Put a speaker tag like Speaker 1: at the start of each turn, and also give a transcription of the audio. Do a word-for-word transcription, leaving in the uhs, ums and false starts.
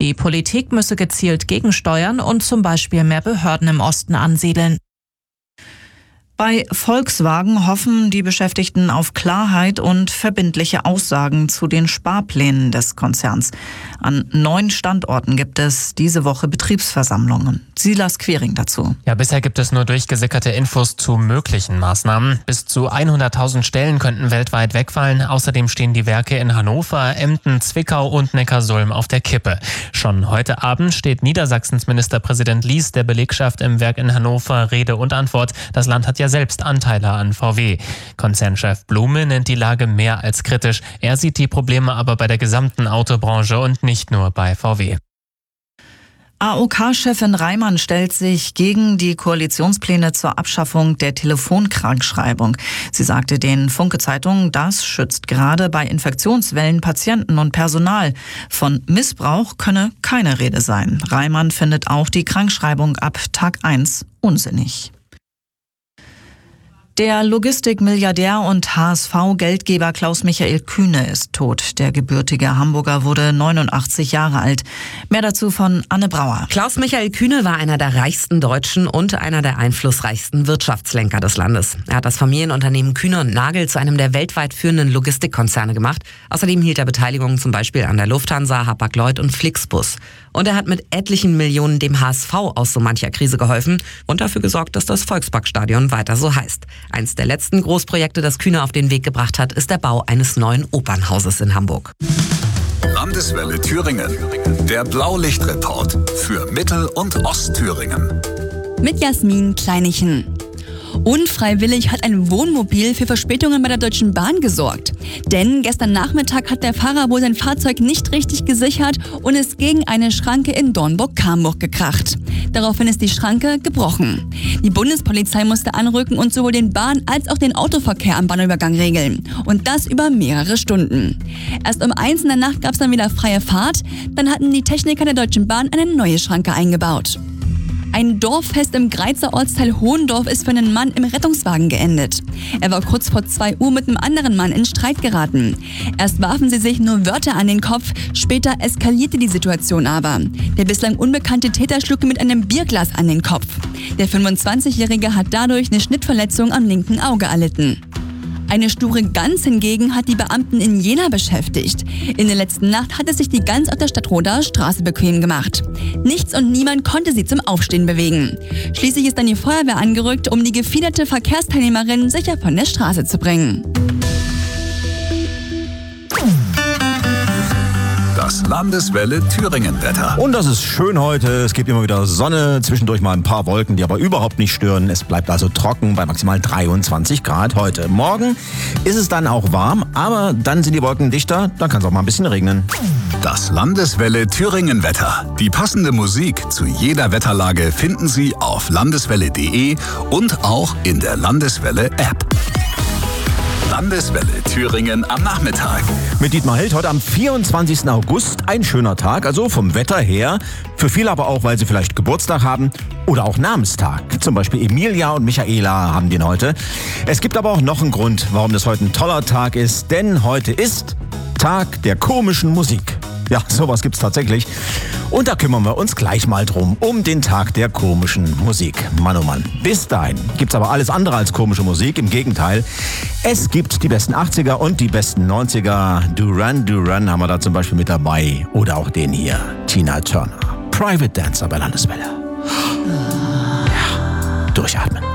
Speaker 1: Die Politik müsse gezielt gegensteuern und zum Beispiel mehr Behörden im Osten ansiedeln. Bei Volkswagen hoffen die Beschäftigten auf Klarheit und verbindliche Aussagen zu den Sparplänen des Konzerns. An neun Standorten gibt es diese Woche Betriebsversammlungen. Silas Quering dazu.
Speaker 2: Ja, bisher gibt es nur durchgesickerte Infos zu möglichen Maßnahmen. Bis zu hunderttausend Stellen könnten weltweit wegfallen. Außerdem stehen die Werke in Hannover, Emden, Zwickau und Neckarsulm auf der Kippe. Schon heute Abend steht Niedersachsens Ministerpräsident Lies der Belegschaft im Werk in Hannover Rede und Antwort. Das Land hat ja selbst Anteile an V W. Konzernchef Blume nennt die Lage mehr als kritisch. Er sieht die Probleme aber bei der gesamten Autobranche und nicht nur bei V W.
Speaker 1: A O K-Chefin Reimann stellt sich gegen die Koalitionspläne zur Abschaffung der Telefonkrankschreibung. Sie sagte den Funke-Zeitungen, das schützt gerade bei Infektionswellen Patienten und Personal. Von Missbrauch könne keine Rede sein. Reimann findet auch die Krankschreibung ab Tag eins unsinnig. Der Logistikmilliardär und H S V-Geldgeber Klaus-Michael Kühne ist tot. Der gebürtige Hamburger wurde neunundachtzig Jahre alt. Mehr dazu von Anne Brauer.
Speaker 3: Klaus-Michael Kühne war einer der reichsten Deutschen und einer der einflussreichsten Wirtschaftslenker des Landes. Er hat das Familienunternehmen Kühne und Nagel zu einem der weltweit führenden Logistikkonzerne gemacht. Außerdem hielt er Beteiligungen zum Beispiel an der Lufthansa, Hapag-Lloyd und Flixbus. Und er hat mit etlichen Millionen dem H S V aus so mancher Krise geholfen und dafür gesorgt, dass das Volksparkstadion weiter so heißt. Eins der letzten Großprojekte, das Kühne auf den Weg gebracht hat, ist der Bau eines neuen Opernhauses in Hamburg.
Speaker 4: Landeswelle Thüringen. Der Blaulichtreport für Mittel- und Ostthüringen.
Speaker 5: Mit Jasmin Kleinichen. Unfreiwillig hat ein Wohnmobil für Verspätungen bei der Deutschen Bahn gesorgt. Denn gestern Nachmittag hat der Fahrer wohl sein Fahrzeug nicht richtig gesichert und ist gegen eine Schranke in Dornburg-Kamburg gekracht. Daraufhin ist die Schranke gebrochen. Die Bundespolizei musste anrücken und sowohl den Bahn- als auch den Autoverkehr am Bahnübergang regeln. Und das über mehrere Stunden. Erst um eins in der Nacht gab es dann wieder freie Fahrt. Dann hatten die Techniker der Deutschen Bahn eine neue Schranke eingebaut. Ein Dorffest im Greizer Ortsteil Hohendorf ist für einen Mann im Rettungswagen geendet. Er war kurz vor zwei Uhr mit einem anderen Mann in Streit geraten. Erst warfen sie sich nur Wörter an den Kopf, später eskalierte die Situation aber. Der bislang unbekannte Täter schlug ihm mit einem Bierglas an den Kopf. Der fünfundzwanzigjährige hat dadurch eine Schnittverletzung am linken Auge erlitten. Eine sture Gans hingegen hat die Beamten in Jena beschäftigt. In der letzten Nacht hatte sich die Gans auf der Stadtroder Straße bequem gemacht. Nichts und niemand konnte sie zum Aufstehen bewegen. Schließlich ist dann die Feuerwehr angerückt, um die gefiederte Verkehrsteilnehmerin sicher von der Straße zu bringen.
Speaker 4: Das Landeswelle Thüringen-Wetter.
Speaker 6: Und das ist schön heute. Es gibt immer wieder Sonne, zwischendurch mal ein paar Wolken, die aber überhaupt nicht stören. Es bleibt also trocken bei maximal dreiundzwanzig Grad heute. Morgen ist es dann auch warm, aber dann sind die Wolken dichter, dann kann es auch mal ein bisschen regnen.
Speaker 4: Das Landeswelle Thüringen-Wetter. Die passende Musik zu jeder Wetterlage finden Sie auf landeswelle punkt de und auch in der Landeswelle-App. Landeswelle Thüringen am Nachmittag.
Speaker 6: Mit Dietmar Held heute am vierundzwanzigsten August. Ein schöner Tag, also vom Wetter her. Für viele aber auch, weil sie vielleicht Geburtstag haben oder auch Namenstag. Zum Beispiel Emilia und Michaela haben den heute. Es gibt aber auch noch einen Grund, warum das heute ein toller Tag ist. Denn heute ist Tag der komischen Musik. Ja, sowas gibt's tatsächlich. Und da kümmern wir uns gleich mal drum, um den Tag der komischen Musik. Mann, oh Mann. Bis dahin gibt's aber alles andere als komische Musik. Im Gegenteil, es gibt die besten achtziger und die besten neunziger. Duran Duran haben wir da zum Beispiel mit dabei. Oder auch den hier, Tina Turner. Private Dancer bei Landeswelle. Ja, durchatmen.